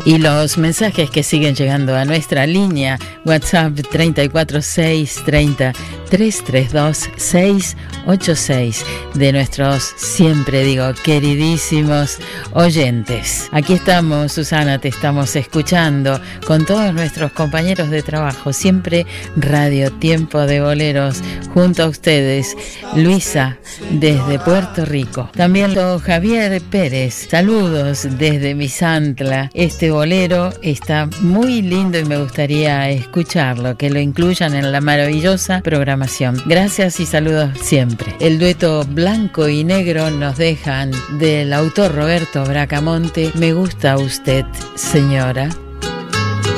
Y los mensajes que siguen llegando a nuestra línea WhatsApp 34630 332 686 de nuestros, siempre digo, queridísimos oyentes. Aquí estamos, Susana, te estamos escuchando con todos nuestros compañeros de trabajo, siempre Radio Tiempo de Boleros, junto a ustedes, Luisa desde Puerto Rico. También Javier Pérez, saludos desde Misantla. Este bolero está muy lindo y me gustaría escucharlo, que lo incluyan en la maravillosa programación. Gracias y saludos siempre. El dueto Blanco y Negro nos dejan del autor Roberto Bracamonte, Me gusta usted, señora.